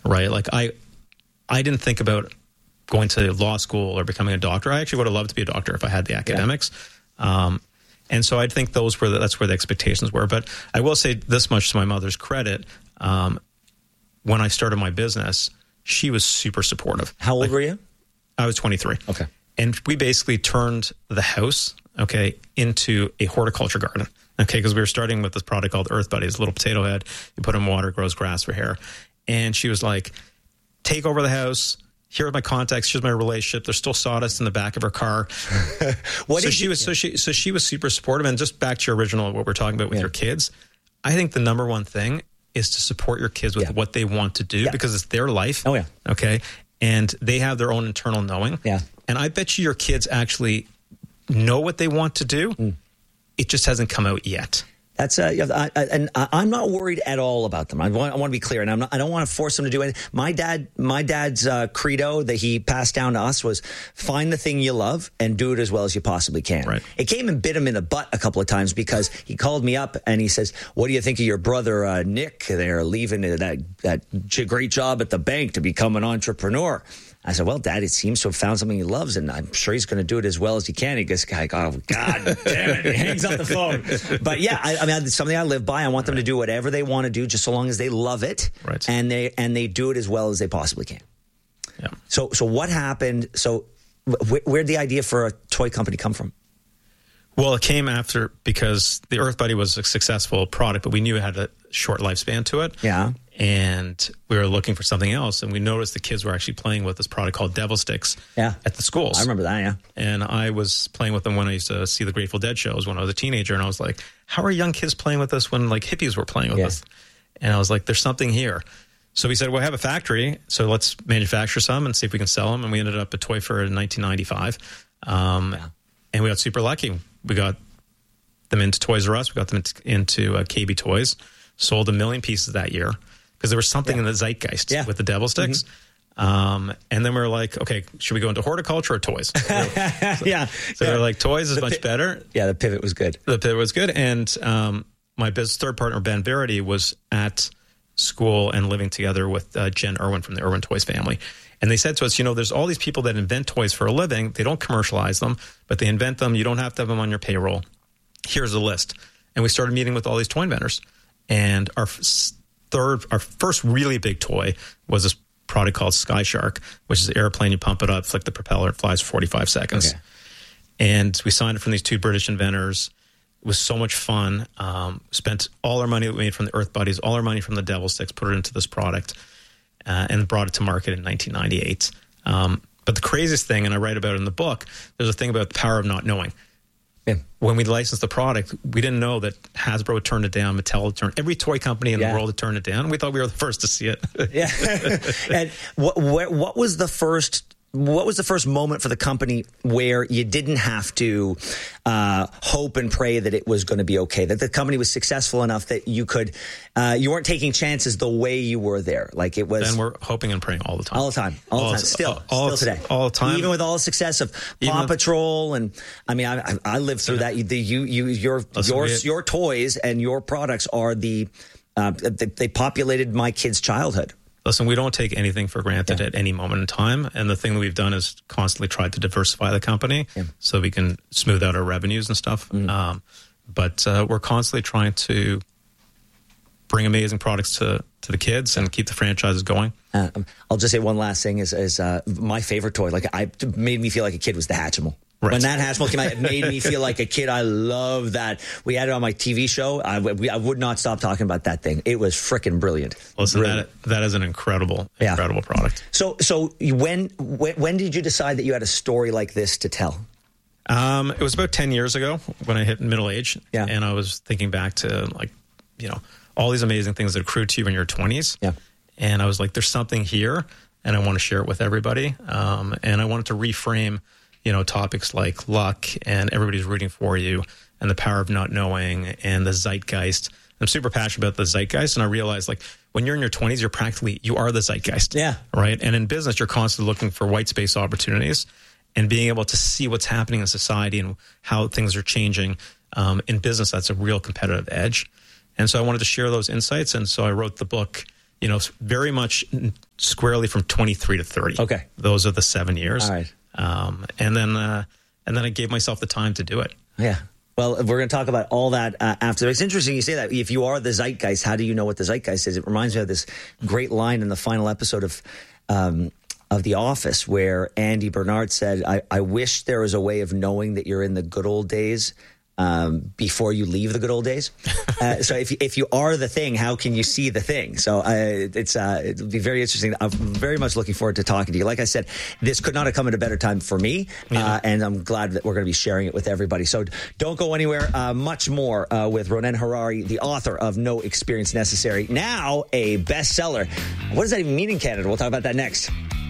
right? Like I didn't think about going to law school or becoming a doctor. I actually would have loved to be a doctor if I had the academics. Yeah. And so I think that's where the expectations were. But I will say this much to my mother's credit. When I started my business, she was super supportive. How old were you? I was 23. Okay. And we basically turned the house, into a horticulture garden. Because we were starting with this product called Earth Buddies, a little potato head. You put in water, it grows grass for hair. And she was like, take over the house. Here are my contacts. Here's my relationship. There's still sawdust in the back of her car. She was super supportive. And just back to your original, what we're talking about with your kids, I think the number one thing is to support your kids with what they want to do because it's their life. Oh, yeah. Okay. And they have their own internal knowing. Yeah. And I bet you your kids actually know what they want to do. It just hasn't come out yet. That's and I'm not worried at all about them. I want to be clear, and I don't want to force them to do anything. My dad's credo that he passed down to us was find the thing you love and do it as well as you possibly can. Right. It came and bit him in the butt a couple of times because he called me up and he says, "What do you think of your brother Nick? They're leaving that great job at the bank to become an entrepreneur." I said, well, Dad, it seems to have found something he loves, and I'm sure he's going to do it as well as he can. He goes, oh, God damn it. He hangs up the phone. But yeah, I mean, it's something I live by. I want them to do whatever they want to do, just so long as they love it. Right. And they do it as well as they possibly can. Yeah. So what happened? So where'd the idea for a toy company come from? Well, it came after because the Earth Buddy was a successful product, but we knew it had a short lifespan to it. Yeah. And we were looking for something else. And we noticed the kids were actually playing with this product called Devil Sticks at the schools. I remember that, yeah. And I was playing with them when I used to see the Grateful Dead shows when I was a teenager. And I was like, how are young kids playing with this when like hippies were playing with this? And I was like, there's something here. So we said, well, I have a factory, so let's manufacture some and see if we can sell them. And we ended up at Toy Fair in 1995. And we got super lucky. We got them into Toys R Us. We got them into KB Toys. Sold 1 million pieces that year because there was something in the zeitgeist with the Devil Sticks. And then we were like, okay, should we go into horticulture or toys? So they're like, toys is much better. Yeah, the pivot was good. And my business third partner, Ben Verity, was at school and living together with Jen Irwin from the Irwin Toys family. And they said to us, there's all these people that invent toys for a living. They don't commercialize them, but they invent them. You don't have to have them on your payroll. Here's a list. And we started meeting with all these toy inventors. And our first really big toy was this product called Sky Shark, which is an airplane. You pump it up, flick the propeller, it flies for 45 seconds. Okay. And we signed it from these two British inventors. It was so much fun. Spent all our money that we made from the Earth Buddies, all our money from the Devil Sticks, put it into this product, and brought it to market in 1998. But the craziest thing, and I write about it in the book, there's a thing about the power of not knowing. Yeah. When we licensed the product, we didn't know that Hasbro had turned it down, Mattel had turned, every toy company in the world had turned it down. We thought we were the first to see it. And what was the first moment for the company where you didn't have to hope and pray that it was going to be okay, that the company was successful enough that you could, you weren't taking chances the way you were there? Like it was. And we're hoping and praying all the time. All the time. Still today. All the time. Even with all the success of Paw Patrol. And I mean, I lived through that. Your toys and your products are they populated my kids' childhood. Listen, we don't take anything for granted at any moment in time. And the thing that we've done is constantly tried to diversify the company so we can smooth out our revenues and stuff. But we're constantly trying to bring amazing products to the kids and keep the franchises going. I'll just say one last thing is my favorite toy. It made me feel like a kid was the Hatchimal. Right. When that Hatchimal came out, it made me feel like a kid. I love that. We had it on my TV show. I would not stop talking about that thing. It was freaking brilliant. Listen, that is an incredible product. So when did you decide that you had a story like this to tell? It was about 10 years ago when I hit middle age. Yeah. And I was thinking back to all these amazing things that accrue to you in your 20s. Yeah. And I was like, there's something here and I want to share it with everybody. And I wanted to reframe topics like luck and everybody's rooting for you and the power of not knowing and the zeitgeist. I'm super passionate about the zeitgeist. And I realized when you're in your 20s, you are the zeitgeist. Yeah. Right. And in business, you're constantly looking for white space opportunities and being able to see what's happening in society and how things are changing. In business, that's a real competitive edge. And so I wanted to share those insights. And so I wrote the book very much squarely from 23 to 30. Okay. Those are the 7 years. All right. And then I gave myself the time to do it. Yeah. Well, we're going to talk about all that after. It's interesting you say that. If you are the zeitgeist, how do you know what the zeitgeist is? It reminds me of this great line in the final episode of The Office where Andy Bernard said, I wish there was a way of knowing that you're in the good old days before you leave the good old days. So if you are the thing, how can you see the thing? So it'll be very interesting. I'm very much looking forward to talking to you. Like I said, this could not have come at a better time for me, and I'm glad that we're going to be sharing it with everybody. So don't go anywhere. Much more with Ronnen Harary, the author of No Experience Necessary, now a bestseller. What does that even mean in Canada? We'll talk about that next.